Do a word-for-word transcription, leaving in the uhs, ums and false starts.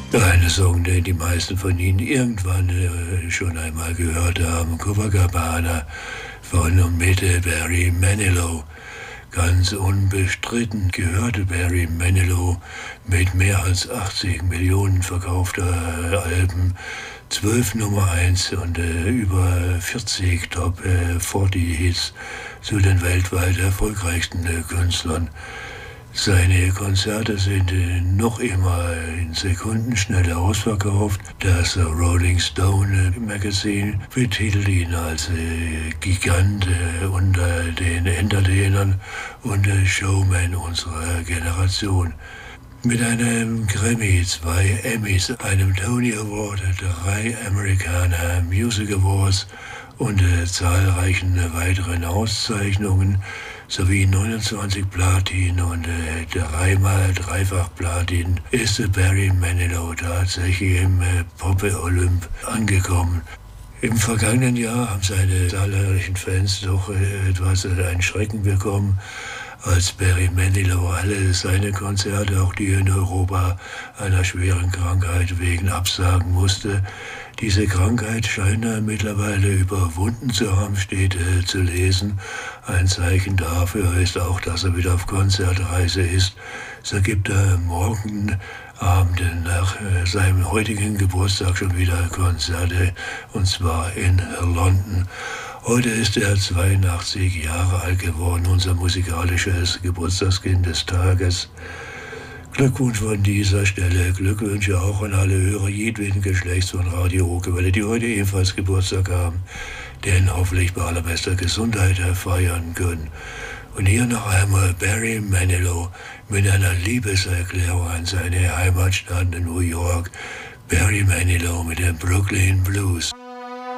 Eine Song, den die meisten von Ihnen irgendwann äh, schon einmal gehört haben, Copacabana von und mit äh, Barry Manilow. Ganz unbestritten gehörte Barry Manilow mit mehr als achtzig Millionen verkaufter äh, Alben, zwölf Nummer eins und äh, über vierzig Top äh, vierzig Hits zu den weltweit erfolgreichsten äh, Künstlern. Seine Konzerte sind äh, noch immer in Sekundenschnelle ausverkauft. Das äh, Rolling Stone äh, Magazine betitelt ihn als äh, Gigant äh, unter den Entertainern und äh, Showman unserer Generation. Mit einem Grammy, zwei Emmys, einem Tony Award, drei Americana Music Awards und äh, zahlreichen äh, weiteren Auszeichnungen sowie neunundzwanzig Platin und äh, dreimal dreifach Platin ist äh, Barry Manilow tatsächlich im äh, Pop-Olymp angekommen. Im vergangenen Jahr haben seine zahlreichen Fans doch äh, etwas äh, einen Schrecken bekommen, als Barry Manilow alle seine Konzerte, auch die in Europa, einer schweren Krankheit wegen absagen musste. Diese Krankheit scheint er mittlerweile überwunden zu haben, steht äh, zu lesen. Ein Zeichen dafür ist auch, dass er wieder auf Konzertreise ist. So gibt er morgen Abend nach äh, seinem heutigen Geburtstag schon wieder Konzerte, und zwar in London. Heute ist er zweiundachtzig Jahre alt geworden, unser musikalisches Geburtstagskind des Tages. Glückwunsch von dieser Stelle, Glückwünsche auch an alle Hörer jedweden Geschlechts von Radio Ruhrgewelle, die heute ebenfalls Geburtstag haben, den hoffentlich bei allerbester Gesundheit feiern können. Und hier noch einmal Barry Manilow mit einer Liebeserklärung an seine Heimatstadt in New York. Barry Manilow mit dem Brooklyn Blues.